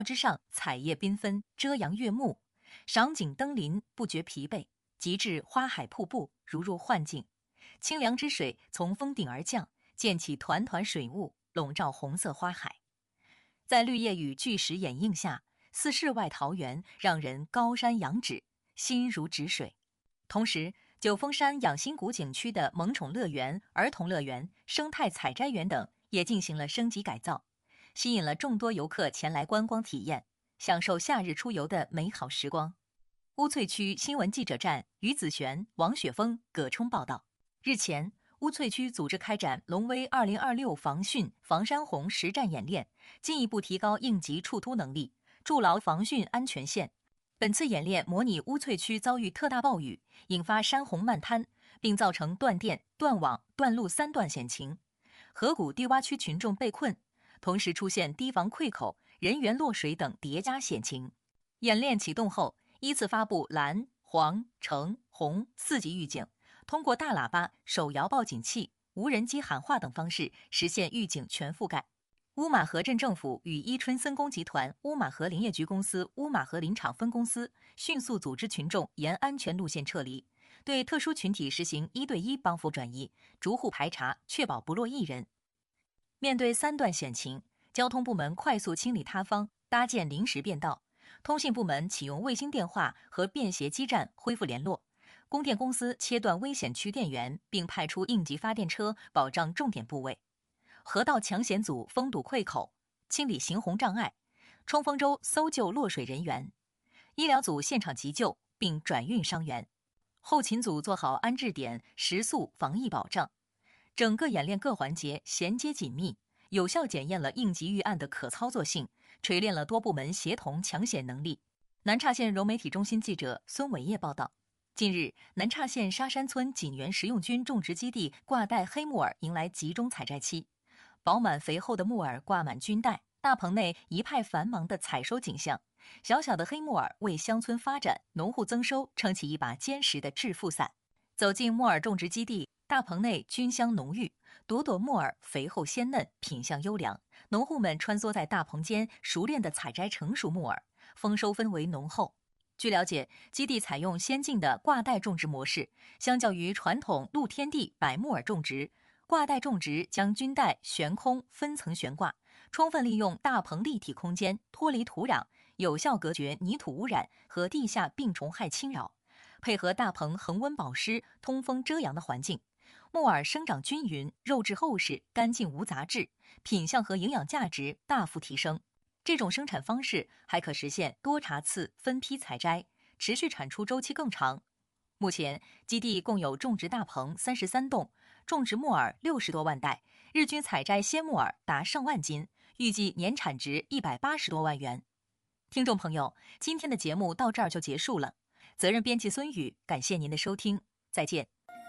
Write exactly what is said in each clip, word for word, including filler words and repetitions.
之上彩叶缤纷，遮阳悦目，赏景登临，不觉疲惫，极致花海瀑布，如入幻境。清凉之水从峰顶而降，溅起团团水雾，笼罩红色花海。在绿叶与巨石掩映下，似世外桃源，让人高山仰止，心如止水。同时，九峰山养心谷景区的萌宠乐园、儿童乐园、生态采摘园等也进行了升级改造，吸引了众多游客前来观光体验，享受夏日出游的美好时光。乌翠区新闻记者站于子璇、王雪峰、葛冲报道。日前，乌翠区组织开展龙威二零二六防汛防山洪实战演练，进一步提高应急处突能力，筑牢防汛安全线。本次演练模拟乌翠区遭遇特大暴雨，引发山洪漫滩，并造成断电、断网、断路三段险情。河谷低洼区群众被困，同时出现堤防溃口、人员落水等叠加险情。演练启动后，依次发布蓝、黄、橙、红四级预警，通过大喇叭、手摇报警器、无人机喊话等方式实现预警全覆盖。乌马河镇政府与伊春森工集团、乌马河林业局公司乌马河林场分公司迅速组织群众沿安全路线撤离，对特殊群体实行一对一帮扶转移，逐户排查，确保不落一人。面对三段险情，交通部门快速清理塌方，搭建临时便道；通信部门启用卫星电话和便携基站恢复联络；供电公司切断危险区电源，并派出应急发电车保障重点部位。河道抢险组封堵溃口，清理行洪障碍；冲锋舟搜救落水人员；医疗组现场急救并转运伤员；后勤组做好安置点食宿防疫保障。整个演练各环节衔接紧密，有效检验了应急预案的可操作性，锤炼了多部门协同抢险能力。南岔县融媒体中心记者孙伟业报道。近日，南岔县沙山村锦源食用菌种植基地挂带黑木耳迎来集中采摘期。饱满肥厚的木耳挂满菌袋，大棚内一派繁忙的采收景象。小小的黑木耳为乡村发展、农户增收撑起一把坚实的致富伞。走进木耳种植基地，大棚内菌香浓郁，朵朵木耳肥厚鲜嫩，品相优良。农户们穿梭在大棚间，熟练地采摘成熟木耳，丰收氛围浓厚。据了解，基地采用先进的挂带种植模式，相较于传统露天地柏木耳种植，挂带种植将菌带悬空分层悬挂，充分利用大棚立体空间，脱离土壤，有效隔绝泥土污染和地下病虫害侵扰，配合大棚恒温保湿、通风遮阳的环境，木耳生长均匀，肉质厚实，干净无杂质，品相和营养价值大幅提升。这种生产方式还可实现多茬次分批采摘，持续产出周期更长。目前，基地共有种植大棚三十三栋，种植木耳六十多万袋，日均采摘鲜木耳达上万斤，预计年产值一百八十多万元。听众朋友，今天的节目到这儿就结束了。责任编辑孙宇，感谢您的收听，再见。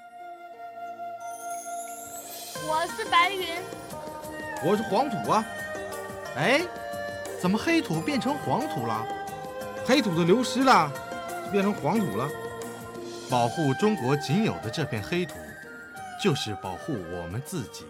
我是白云， 我是黄土啊。哎，怎么黑土变成黄土了？ 黑土都流失了，变成黄土了。 保护中国仅有的这片黑土，就是保护我们自己。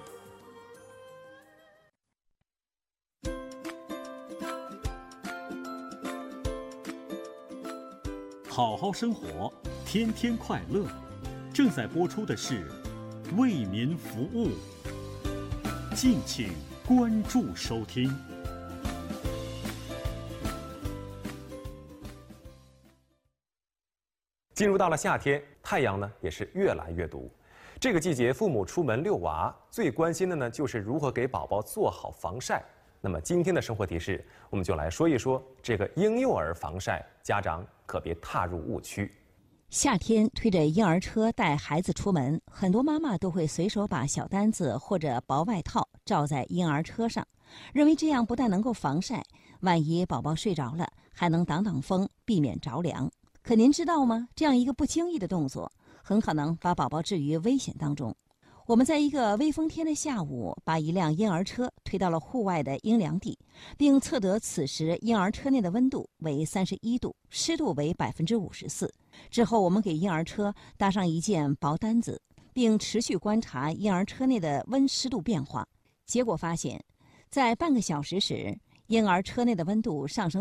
好好生活，天天快乐。正在播出的是《为民服务》，敬请关注收听。 进入到了夏天，太阳呢也是越来越毒。这个季节，父母出门遛娃，最关心的呢就是如何给宝宝做好防晒。那么今天的生活提示，我们就来说一说这个婴幼儿防晒，家长可别踏入误区。 夏天推着婴儿车带孩子出门，很多妈妈都会随手把小单子或者薄外套罩在婴儿车上，认为这样不但能够防晒，万一宝宝睡着了，还能挡挡风，避免着凉。可您知道吗？这样一个不经意的动作，很可能把宝宝置于危险当中。我们在一个微风天的下午，把一辆婴儿车推到了户外的阴凉地，并测得此时婴儿车内的温度为三十一度，湿度为百分之五十四。之后，我们给婴儿车搭上一件薄单子，并持续观察婴儿车内的温湿度变化。结果发现，在半个小时时， 婴儿车内的温度上升